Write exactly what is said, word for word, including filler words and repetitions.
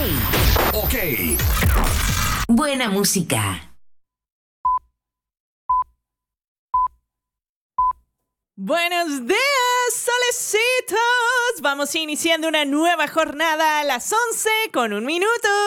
Ok. Buena música. Buenos días, solecitos. Vamos iniciando una nueva jornada a las once con un minuto.